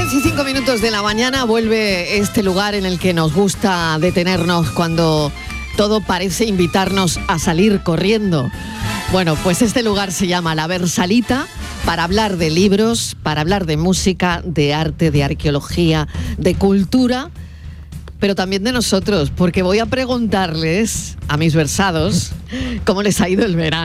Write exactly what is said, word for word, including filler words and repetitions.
diez y cinco minutos de la mañana vuelve este lugar en el que nos gusta detenernos cuando todo parece invitarnos a salir corriendo. Bueno, pues este lugar se llama La Versalita, para hablar de libros, para hablar de música, de arte, de arqueología, de cultura, pero también de nosotros, porque voy a preguntarles a mis versados cómo les ha ido el verano.